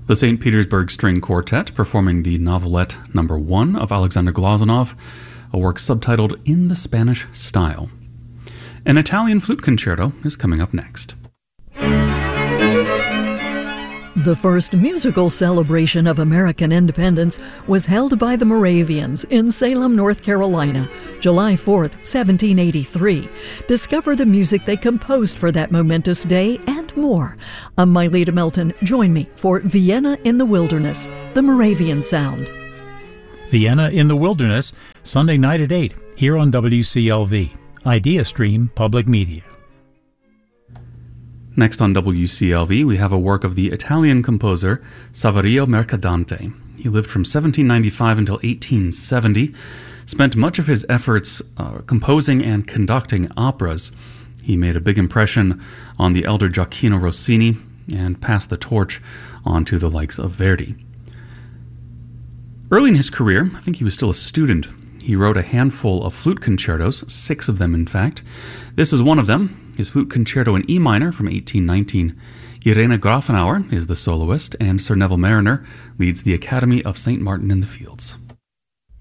The St. Petersburg String Quartet performing the Novelette No. 1 of Alexander Glazunov, a work subtitled In the Spanish Style. An Italian flute concerto is coming up next. The first musical celebration of American independence was held by the Moravians in Salem, North Carolina, July 4th, 1783. Discover the music they composed for that momentous day and more. I'm Myleta Melton. Join me for Vienna in the Wilderness, the Moravian Sound. Vienna in the Wilderness, Sunday night at 8, here on WCLV. Idea Stream Public Media. Next on WCLV, we have a work of the Italian composer Saverio Mercadante. He lived from 1795 until 1870, spent much of his efforts composing and conducting operas. He made a big impression on the elder Gioacchino Rossini and passed the torch on to the likes of Verdi. Early in his career, I think he was still a student, he wrote a handful of flute concertos, 6 of them in fact. This is one of them. His flute concerto in E minor from 1819. Irene Grafenauer is the soloist, and Sir Neville Mariner leads the Academy of St. Martin in the Fields.